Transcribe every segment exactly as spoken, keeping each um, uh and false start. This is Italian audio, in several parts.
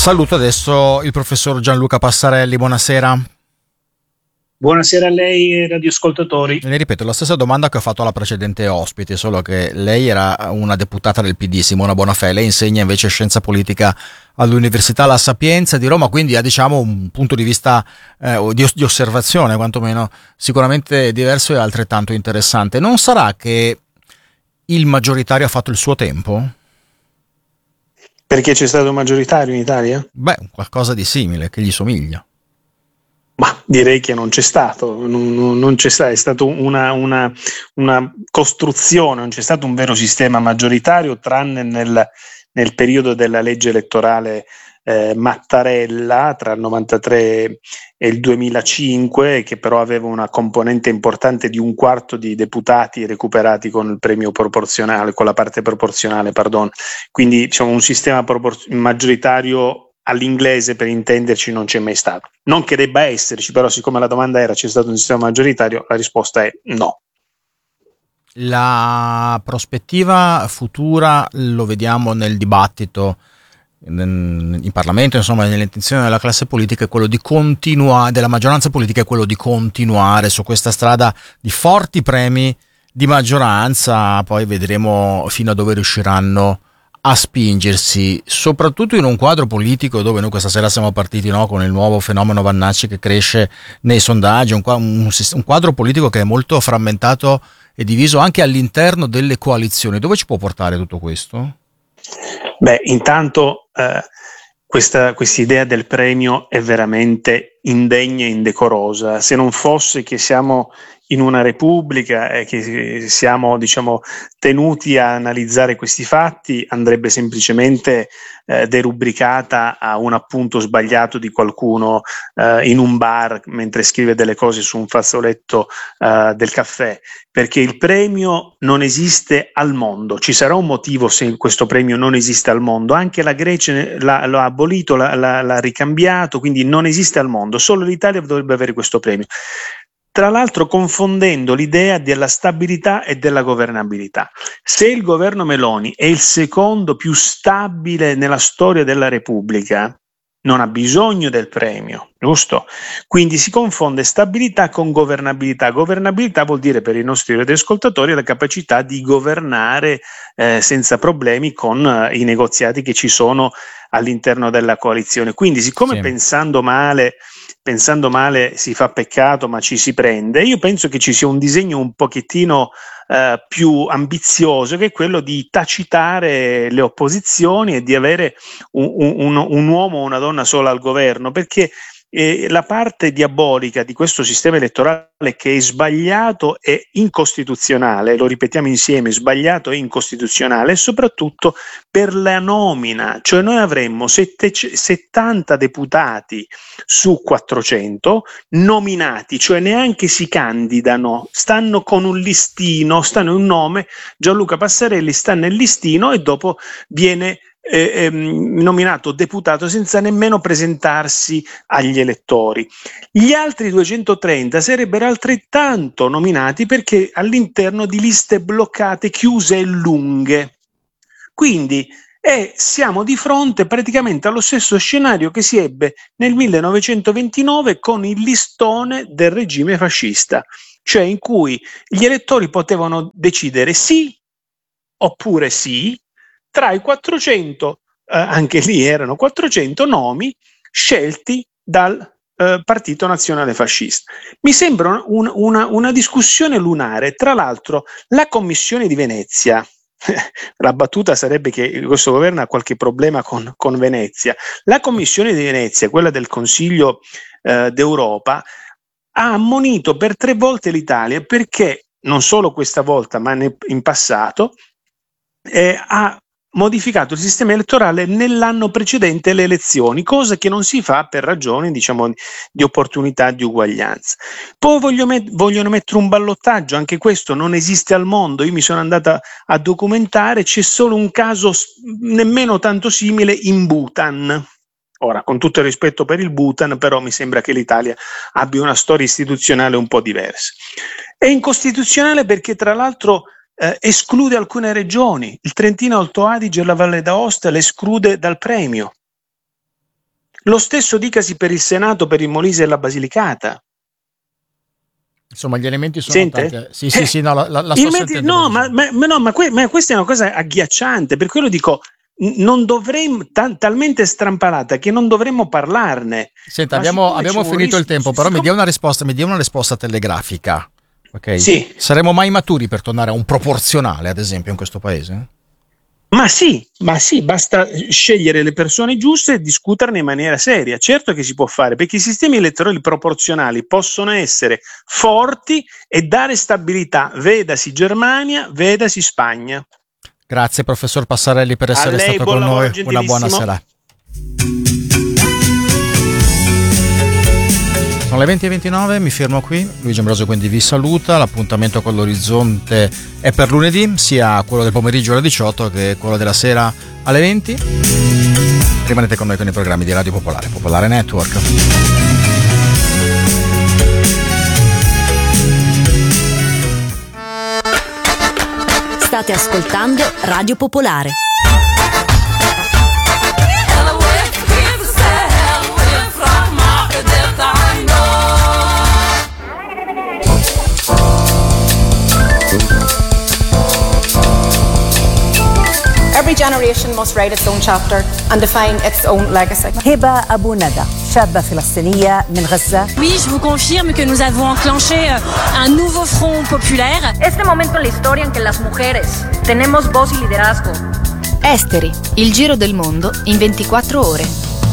Saluto adesso il professor Gianluca Passarelli, buonasera. Buonasera a lei, radioascoltatori. Le ripeto la stessa domanda che ho fatto alla precedente ospite, solo che lei era una deputata del P D, Simona Bonafè, lei insegna invece scienza politica all'Università La Sapienza di Roma, quindi ha diciamo un punto di vista eh, di, di osservazione quantomeno sicuramente diverso e altrettanto interessante. Non sarà che il maggioritario ha fatto il suo tempo? Perché c'è stato un maggioritario in Italia? Beh, qualcosa di simile, che gli somiglia. Ma direi che non c'è stato, non, non c'è stato, è stata una, una, una costruzione, non c'è stato un vero sistema maggioritario, tranne nel, nel periodo della legge elettorale eh, Mattarella tra il novantatré e il duemilacinque, che però aveva una componente importante di un quarto di deputati recuperati con il premio proporzionale, con la parte proporzionale, pardon. Quindi diciamo un sistema propor- maggioritario all'inglese, per intenderci, non c'è mai stato. Non che debba esserci, però siccome la domanda era c'è stato un sistema maggioritario, la risposta è no. La prospettiva futura lo vediamo nel dibattito in Parlamento, insomma, nell'intenzione della classe politica è quello di continuare, della maggioranza politica è quello di continuare su questa strada di forti premi di maggioranza, poi vedremo fino a dove riusciranno a spingersi, soprattutto in un quadro politico dove noi questa sera siamo partiti, no, con il nuovo fenomeno Vannacci che cresce nei sondaggi, un, un, un quadro politico che è molto frammentato e diviso anche all'interno delle coalizioni. Dove ci può portare tutto questo? Beh, intanto eh, questa idea del premio è veramente indegna e indecorosa. Se non fosse che siamo in una repubblica e che siamo, diciamo, tenuti a analizzare questi fatti, andrebbe semplicemente eh, derubricata a un appunto sbagliato di qualcuno eh, in un bar mentre scrive delle cose su un fazzoletto eh, del caffè, perché il premio non esiste al mondo. Ci sarà un motivo se questo premio non esiste al mondo. Anche la Grecia l'ha, l'ha abolito, l'ha, l'ha, l'ha ricambiato, quindi non esiste al mondo. Solo l'Italia dovrebbe avere questo premio. Tra l'altro confondendo l'idea della stabilità e della governabilità. Se il governo Meloni è il secondo più stabile nella storia della Repubblica, non ha bisogno del premio, giusto? Quindi si confonde stabilità con governabilità. Governabilità vuol dire per i nostri radioascoltatori la capacità di governare eh, senza problemi con eh, i negoziati che ci sono all'interno della coalizione. Quindi siccome Sì. pensando male pensando male si fa peccato ma ci si prende, io penso che ci sia un disegno un pochettino eh, più ambizioso, che è quello di tacitare le opposizioni e di avere un, un, un uomo o una donna sola al governo, perché eh, la parte diabolica di questo sistema elettorale, che è sbagliato e incostituzionale, lo ripetiamo insieme, sbagliato e incostituzionale, e soprattutto per la nomina, cioè noi avremmo settanta deputati su quattrocento nominati, cioè neanche si candidano, stanno con un listino, stanno in un nome, Gianluca Passarelli sta nel listino e dopo viene eh, ehm, nominato deputato senza nemmeno presentarsi agli elettori. Gli altri duecentotrenta sarebbero altrettanto nominati perché all'interno di liste bloccate, chiuse e lunghe. Quindi e siamo di fronte praticamente allo stesso scenario che si ebbe nel millenovecentoventinove con il listone del regime fascista, cioè in cui gli elettori potevano decidere sì oppure sì tra i quattrocento, eh, anche lì erano quattrocento nomi scelti dal eh, Partito Nazionale Fascista. Mi sembra un, una, una discussione lunare. Tra l'altro la Commissione di Venezia, la battuta sarebbe che questo governo ha qualche problema con, con Venezia. La Commissione di Venezia, quella del Consiglio eh, d'Europa, ha ammonito per tre volte l'Italia perché, non solo questa volta, ma ne, in passato, eh, ha modificato il sistema elettorale nell'anno precedente alle elezioni, cosa che non si fa per ragioni, diciamo, di opportunità, di uguaglianza. Poi voglio met- vogliono mettere un ballottaggio, anche questo non esiste al mondo. Io mi sono andata a documentare, c'è solo un caso s- nemmeno tanto simile in Bhutan. Ora, con tutto il rispetto per il Bhutan, però mi sembra che l'Italia abbia una storia istituzionale un po' diversa. È incostituzionale perché, tra l'altro, Eh, esclude alcune regioni, il Trentino Alto Adige e la Valle d'Aosta le esclude dal premio. Lo stesso dicasi per il Senato, per il Molise e la Basilicata. Insomma, gli elementi sono Sente? tanti. Sì, sì, sì, no, la, la, la Il sto medi- sentendo. no, ma, ma- ma no, ma, que- ma questa è una cosa agghiacciante, per quello dico, n- non dovremmo, ta- talmente strampalata che non dovremmo parlarne. Senta, Ma abbiamo, siccome abbiamo c'è un finito il rischio- tempo, però mi siccome- dia una risposta, mi dia una risposta telegrafica. Ok? Sì. Saremo mai maturi per tornare a un proporzionale, ad esempio, in questo paese? Ma sì, ma sì, basta scegliere le persone giuste e discuterne in maniera seria. Certo che si può fare, perché i sistemi elettorali proporzionali possono essere forti e dare stabilità. Vedasi Germania, vedasi Spagna. Grazie professor Passarelli per essere A lei, stato buon con lavoro, noi. Una buona gentilissimo. sera. Sono le venti e ventinove, mi fermo qui. Luigi Ambrosio quindi vi saluta. L'appuntamento con l'Orizzonte è per lunedì, sia quello del pomeriggio alle diciotto che quello della sera alle venti. Rimanete con noi con i programmi di Radio Popolare, Popolare Network. State ascoltando Radio Popolare. Every generation must write its own chapter and define its own legacy. هبة أبو ندى شابة فلسطينية من غزة. Oui, je vous confirme que nous avons enclenché un nouveau front populaire. Este momento en la historia en que las mujeres tenemos voz y liderazgo. Esteri, il giro del mondo in ventiquattro ore.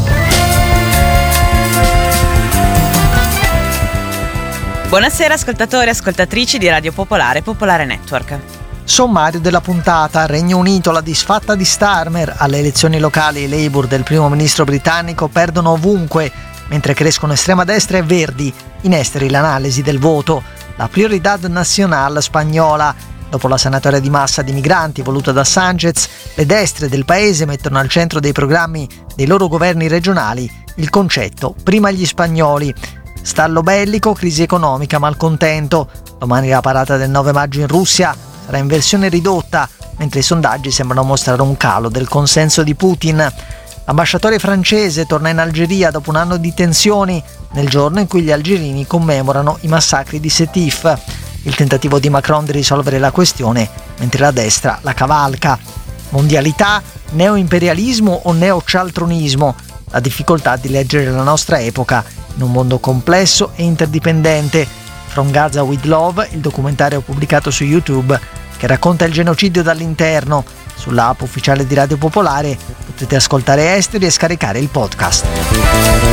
Buonasera ascoltatori e ascoltatrici di Radio Popolare, Popolare Network. Sommario della puntata: Regno Unito, la disfatta di Starmer. Alle elezioni locali i Labour del primo ministro britannico perdono ovunque, mentre crescono estrema destra e Verdi. In esteri l'analisi del voto. La Prioridad Nacional spagnola. Dopo la sanatoria di massa di migranti voluta da Sánchez, le destre del paese mettono al centro dei programmi dei loro governi regionali il concetto prima gli spagnoli. Stallo bellico, crisi economica, malcontento. Domani la parata del nove maggio in Russia sarà in versione ridotta, mentre i sondaggi sembrano mostrare un calo del consenso di Putin. L'ambasciatore francese torna in Algeria dopo un anno di tensioni, nel giorno in cui gli algerini commemorano i massacri di Sétif. Il tentativo di Macron di risolvere la questione, mentre la destra la cavalca. Mondialità, neoimperialismo o neocialtronismo? La difficoltà di leggere la nostra epoca in un mondo complesso e interdipendente. From Gaza with Love, il documentario pubblicato su YouTube che racconta il genocidio dall'interno. Sull'app ufficiale di Radio Popolare potete ascoltare Esteri e scaricare il podcast.